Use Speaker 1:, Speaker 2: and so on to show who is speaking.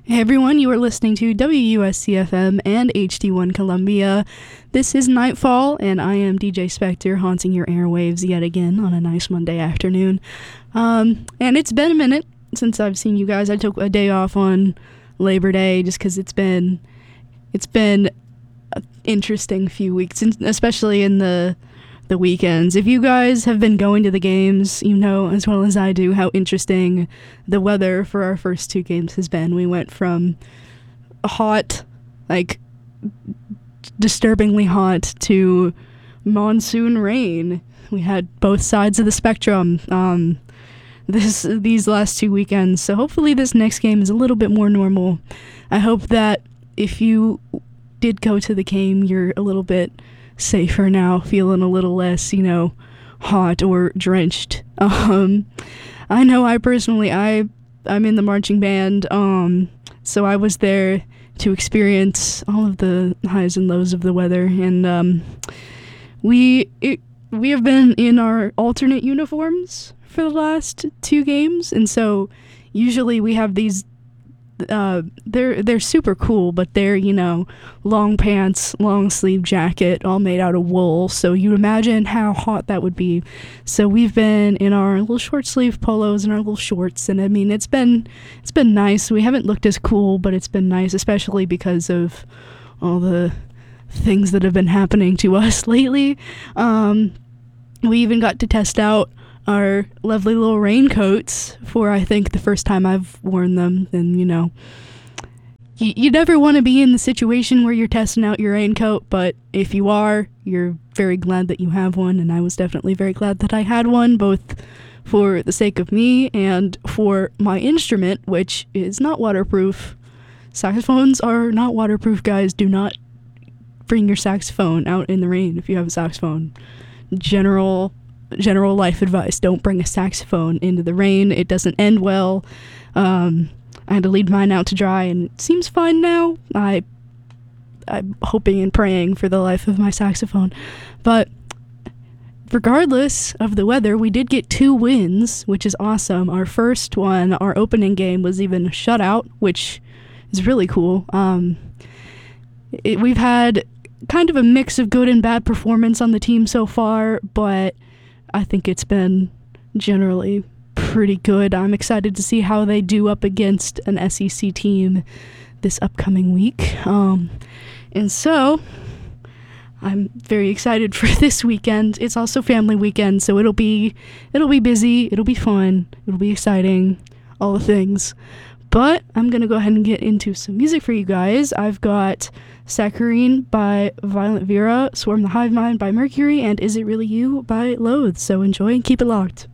Speaker 1: Hey everyone, you are listening to WUSCFM and HD1 Columbia. This is Nightfall, and I am DJ Spectre, haunting your airwaves yet again on a nice Monday afternoon. And it's been a minute since I've seen you guys. I took a day off on Labor Day just because it's been an interesting few weeks, especially in the weekends. If you guys have been going to the games, you know as well as I do how interesting the weather for our first two games has been. We went from hot, like disturbingly hot, to monsoon rain. We had both sides of the spectrum these last 2 weekends, so hopefully this next game is a little bit more normal. I hope that if you did go to the game, you're a little bit safer now, feeling a little less, hot or drenched. I know I'm in the marching band, so I was there to experience all of the highs and lows of the weather, and we have been in our alternate uniforms for the last two games, and so usually we have these they're super cool, but they're, long pants, long sleeve jacket, all made out of wool, so you imagine how hot that would be. So we've been in our little short sleeve polos and our little shorts, and I mean, it's been nice. We haven't looked as cool, but it's been nice, especially because of all the things that have been happening to us lately. We even got to test out our lovely little raincoats for, I think, the first time I've worn them. And, you never want to be in the situation where you're testing out your raincoat, but if you are, you're very glad that you have one, and I was definitely very glad that I had one, both for the sake of me and for my instrument, which is not waterproof. Saxophones are not waterproof, guys. Do not bring your saxophone out in the rain if you have a saxophone. General life advice: don't bring a saxophone into the rain. It doesn't end well. I had to leave mine out to dry, and it seems fine now. I'm hoping and praying for the life of my saxophone. But regardless of the weather, we did get 2 wins, which is awesome. Our first one, our opening game, was even a shutout, which is really cool. We've had kind of a mix of good and bad performance on the team so far, but I think it's been generally pretty good. I'm excited to see how they do up against an SEC team this upcoming week. And so I'm very excited for this weekend. It's also family weekend, so it'll be busy, it'll be fun, it'll be exciting, all the things. But I'm going to go ahead and get into some music for you guys. I've got Saccharine by Violent Vera, Swarm the Hive Mind by Mercury, and Is It Really You by Loathe. So enjoy and keep it locked.